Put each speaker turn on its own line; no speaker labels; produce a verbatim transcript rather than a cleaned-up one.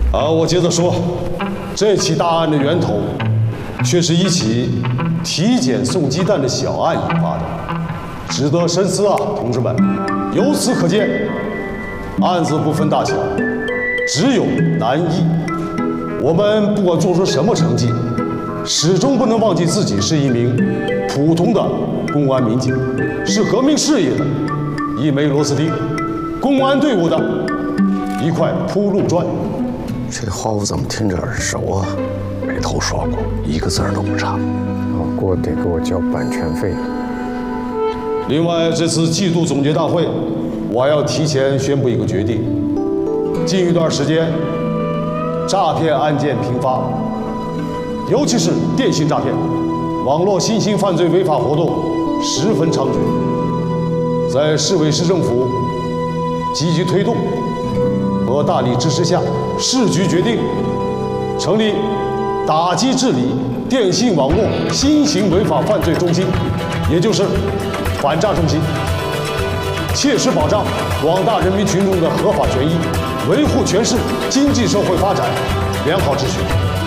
啊，我接着说，这起大案的源头，却是一起体检送鸡蛋的小案引发的，值得深思啊，同志们。由此可见，案子不分大小，只有难易。我们不管做出什么成绩，始终不能忘记自己是一名普通的公安民警，是革命事业的一枚螺丝钉，公安队伍的一块铺路砖。
这话我怎么听着耳熟啊？
没头说过，一个字儿都不差。
老郭得给我交版权费。
另外，这次季度总结大会，我还要提前宣布一个决定：近一段时间，诈骗案件频发，尤其是电信诈骗、网络新兴犯罪违法活动十分猖獗。在市委市政府积极推动和大力支持下，市局决定成立打击治理电信网络新型违法犯罪中心，也就是反诈中心，切实保障广大人民群众的合法权益，维护全市经济社会发展良好秩序。